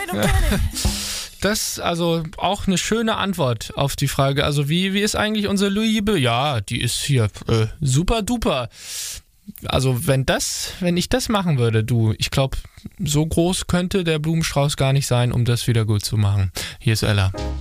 Das also auch eine schöne Antwort auf die Frage. Also wie ist eigentlich unsere Liebe? Ja, die ist hier super duper. Also wenn ich das machen würde, ich glaube, so groß könnte der Blumenstrauß gar nicht sein, um das wieder gut zu machen. Hier ist Ella.